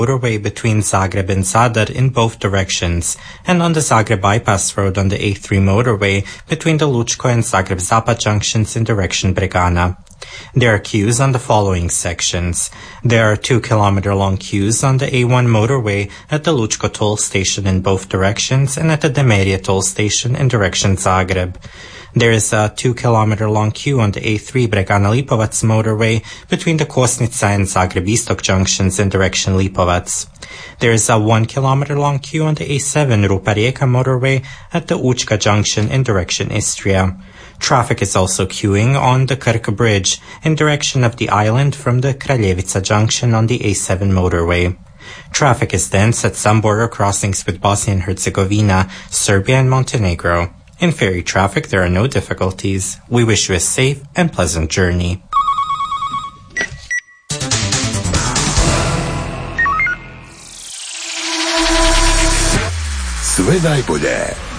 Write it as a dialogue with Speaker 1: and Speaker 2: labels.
Speaker 1: motorway between Zagreb and Zadar in both directions, and on the Zagreb bypass road on the A3 motorway between the Lučko and Zagreb-Zapad junctions in direction Bregana. There are queues on the following sections. There are 2-kilometer-long queues on the A1 motorway at the Lučko toll station in both directions and at the Demerija toll station in direction Zagreb. There is a 2-kilometer-long queue on the A3 Bregana-Lipovac motorway between the Kosnica and Zagreb-Istok junctions in direction Lipovac. There is a 1-kilometer-long queue on the A7 Rupa-Rijeka motorway at the Učka junction in direction Istria. Traffic is also queuing on the Krk bridge in direction of the island from the Kraljevica junction on the A7 motorway. Traffic is dense at some border crossings with Bosnia and Herzegovina, Serbia and Montenegro. In ferry traffic, there are no difficulties. We wish you a safe and pleasant journey.
Speaker 2: Sve najbolje